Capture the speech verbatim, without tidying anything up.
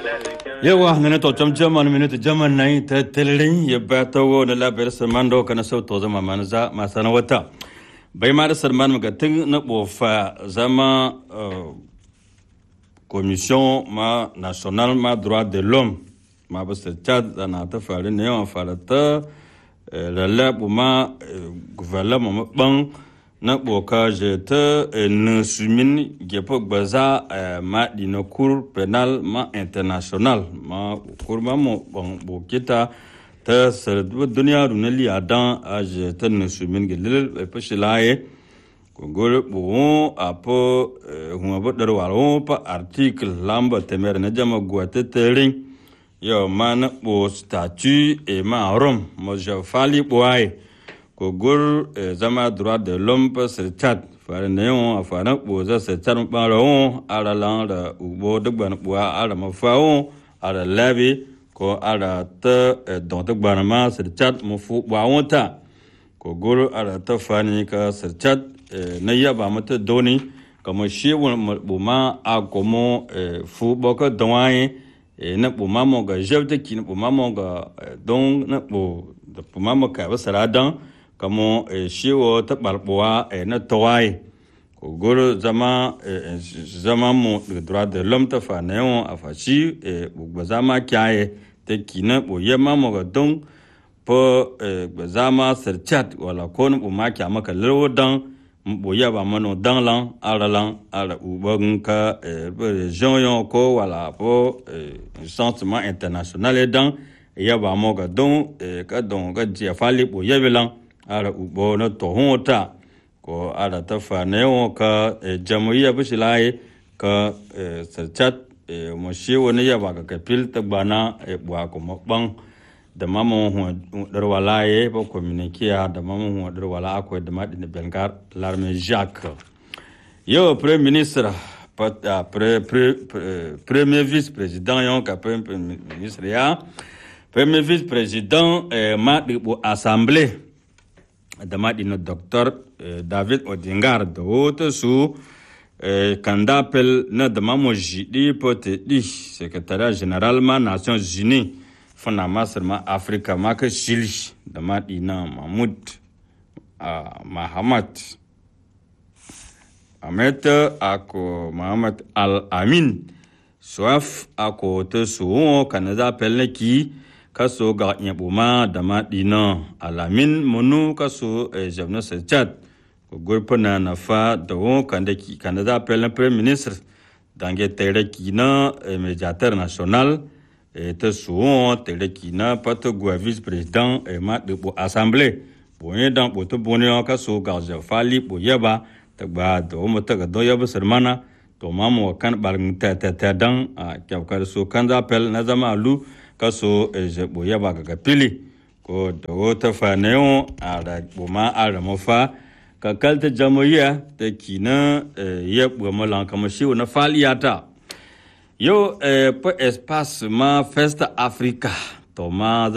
yawa nana to cham cham an minute jaman nai ta telrin ya bata wo na labar sarman do kana sau to zama manza masana wata bai ma da sarman magatin na bofa zama commission ma national ma droit de l'homme ma ba se Tchad na ta fare ne yawan fara ta lalabu ma gouvernement ban na boka je ta ne sumin gepo gbaza ma dina cour penal ma international ma cour ma mo bon bokita ta sardu duniya runali adan a je ta ne sumin gelil pe shilaye ko gol bo apo huma bodar walo pa article lamba temer na jama gwata terin yo man bo statut e ma rom mo je fali boy ko gor zama droit de l'homme pa se Tchad fare ne on afana bo za se Tchad pa ro ala la da ubo de gban bo ala ma fa on ala labi ko ala te don de gban ma se Tchad mo fu bo on ta ko gor ala ta fani ka se Tchad ne ya ba mata doni kama shi won bo ma a komo fu bo ka donwaye na bo ma mo ga jevde ki na bo ma mo ga don na bo da bo ma mo ka ba saradan kamo shiwo ta balbuwa na tawai ko goro zama zama mo droit de l'homme ta fa ne on afashi bu zama kyaye ta kina bo yema mo ga don po zama serchat wala kon bu ma kya maka lewo dan bo yaba mano dan lan aralan ara u bon ka région yon ko wala po sentiment international dan yaba mo ga don ka don ga dia fali bo yebelan ara ubo na to honta ko ara ta fa ne o ka jamhuriya bishilaye ka sarchat mo shi woni ya ba ka kapil ta bana e bwa ko mabban da mamo hu darwalaye ba communiquer da mamo hu darwala ko da madin belgar l'armée Jacques yo premier ministre après premier vice président yon ka premier ministre ya premier vice président ma di assemblée da madina docteur David Odingar da wota su kandapel na da mamo jidi pote di secrétaire général ma Nations Unies fana masar ma Africa ma ka shili da madina Mahmoud Mahamat Ahmed ako Mohamed Al Amin soif ako to su Canada pel ki kaso ga nyabuma da madina alamin munu kaso javna se Tchad ko gorpana na fa da won kanda ki Canada pel premier ministre dange tere ki na médiateur national et te suon tere ki na pato go vice président et ma de bo assemblée bo yen dan bo to bonio kaso ga ja fali bo yeba ta ba do mo ta ga do yeba sermana to mamo kan balng ta ta ta dan a kyau kar so kanda pel na zama lu kaso je boya ba ga pili ko da wata faneon ara buma ara mafa ka kalta jamhuriya da kina ya buma lan kama shi na faliyata yo pa espace ma festa africa to ma